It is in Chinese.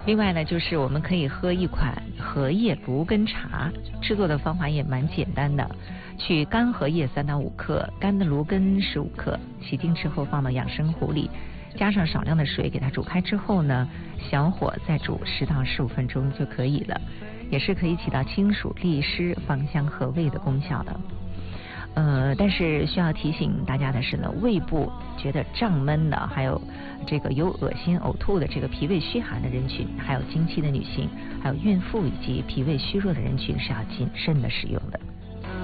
另外呢，就是我们可以喝一款荷叶芦根茶，制作的方法也蛮简单的。取干荷叶3到5克，干的芦根15克，洗净之后放到养生壶里，加上少量的水给它煮开之后呢，小火再煮10到15分钟就可以了，也是可以起到清暑利湿、芳香和胃的功效的。但是需要提醒大家的是呢，胃部觉得胀闷的，还有这个有恶心呕吐的这个脾胃虚寒的人群，还有经期的女性，还有孕妇以及脾胃虚弱的人群是要谨慎的使用的。